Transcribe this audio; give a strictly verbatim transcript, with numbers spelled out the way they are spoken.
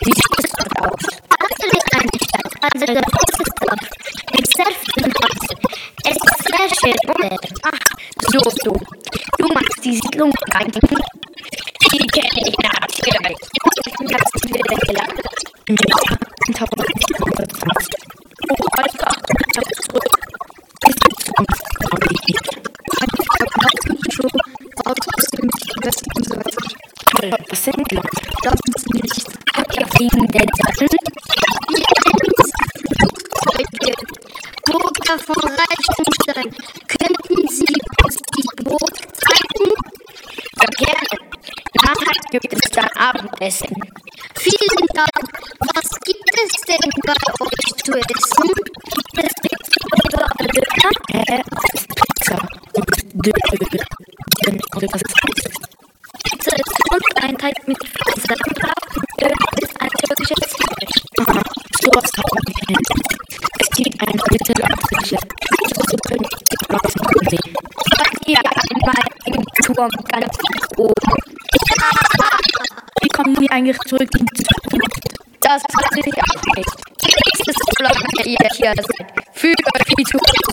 Wie sieht es dort aus? Basel ist eine Stadt, also das große Dorf, mit sehr vielen Häusern. Es ist sehr schön und leer. Ach, so, so. Du meinst die Siedlung Reinigen? Die kenne ich natürlich. Ich bin ganz viele gelernt. Ja, und habe auch nicht gehört. Oh, alles klar. Ich habe zurück. Es gibt sonst, glaube ich nicht. Eine Frage, was gibt es schon? Autos sind die besten und so weiter. Toll, was sind die? Das sind sie nicht. Okay, wegen der Sachen. Burger von Reichenstein. Könnten Sie uns die Burg zeigen? Ja, gerne. Nachher gibt es dann Abendessen. Vielen Dank. Was gibt es denn bei euch zu essen? Es gibt Pizza, äh, Pizza und Döner. Oder was ist das? Pizza ist und ein Teig mit Pizza drauf und Döner ist ein türkisches Fleisch. Aha, sowas haben wir nicht. Es gibt ein mittelalterliches Suppe mit Rosenkohl. Wart ihr einmal im Turm ganz oben? Wie kommen wir eigentlich zurück in die Zukunft? Das weiß ich auch nicht. Die nächste Folge, ihr hier seid. Fühlt euch die Zukunft.